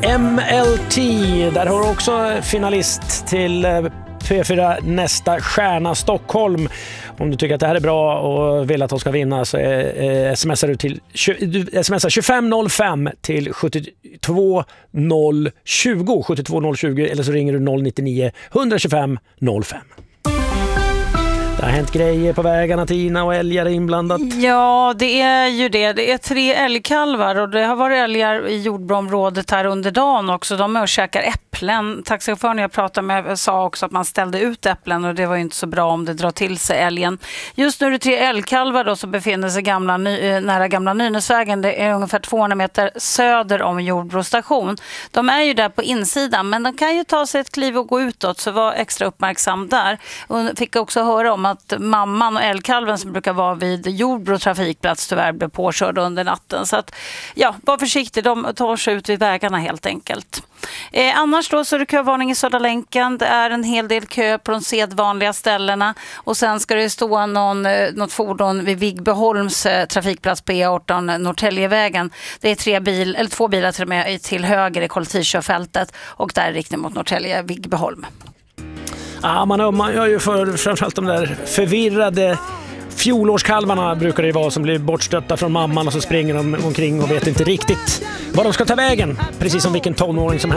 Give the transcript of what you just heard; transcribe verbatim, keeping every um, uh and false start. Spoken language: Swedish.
M L T. Där har du också finalist till P fyra Nästa stjärna Stockholm. Om du tycker att det här är bra och vill att de ska vinna så eh, smsar du till du smsar tjugofem noll fem till sjuttiotvå noll tjugo sjuttiotvå noll tjugo eller så ringer du noll nittionio ett tjugofem noll fem. Det har hänt grejer på vägarna, Tina, och älgar är inblandat. Ja, det är ju det. Det är tre älgkalvar och det har varit älgar i Jordbroområdet här under dagen också. De är och käkar äpplen. Taxichauffören jag pratade med sa också att man ställde ut äpplen och det var ju inte så bra om det drar till sig älgen. Just nu är det tre älgkalvar då som befinner sig gamla, ny, nära gamla Nynäsvägen. Det är ungefär tvåhundra meter söder om Jordbro station. De är ju där på insidan men de kan ju ta sig ett kliv och gå utåt, så var extra uppmärksam där. Och fick också höra om att mamman och älgkalven som brukar vara vid Jordbro trafikplats tyvärr blev påkörda under natten. Så att, ja, var försiktig, de tar sig ut vid vägarna helt enkelt. Eh, annars då så är det kövarning i Södra länken. Det är en hel del kö på de sedvanliga ställena. Och sen ska det stå någon, eh, något fordon vid Vigbyholms eh, trafikplats på E arton Norrtäljevägen. Det är tre bil, eller två bilar till och med till höger i kollektivkörfältet och där är riktning mot Norrtälje Vigbyholm. Ja, man, man gör ju för framförallt de där förvirrade fjolårskalvarna brukar det vara som blir bortstötta från mamman och så springer de omkring och vet inte riktigt var de ska ta vägen. Precis som vilken tonåring som helst.